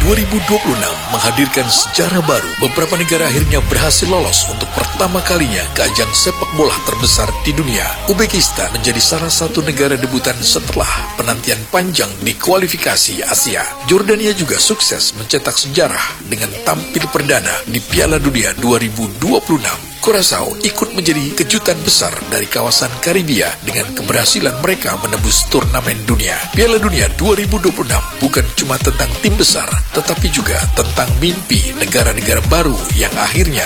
2026 menghadirkan sejarah baru. Beberapa negara akhirnya berhasil lolos untuk pertama kalinya ke ajang sepak bola terbesar di dunia. Uzbekistan menjadi salah satu negara debutan setelah penantian panjang di kualifikasi Asia. Jordania juga sukses mencetak sejarah dengan tampil perdana di Piala Dunia 2026. Curaçao ikut menjadi kejutan besar dari kawasan Karibia dengan keberhasilan mereka menembus turnamen dunia. Piala Dunia 2026 bukan cuma tentang tim besar, tetapi juga tentang mimpi negara-negara baru yang akhirnya